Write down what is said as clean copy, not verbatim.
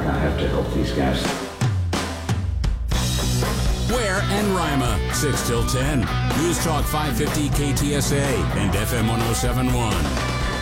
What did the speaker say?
I have to help these guys. Ware and Rima, 6 till 10. News Talk 550 KTSA and FM 1071.